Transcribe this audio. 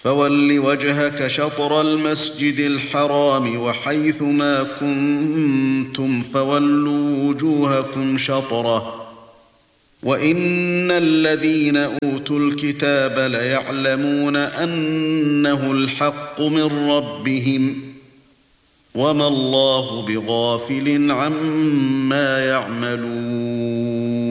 فول وجهك شطر المسجد الحرام وحيث ما كنتم فولوا وجوهكم شطره وإن الذين أوتوا الكتاب ليعلمون أنه الحق من ربهم وما الله بغافل عما يعملون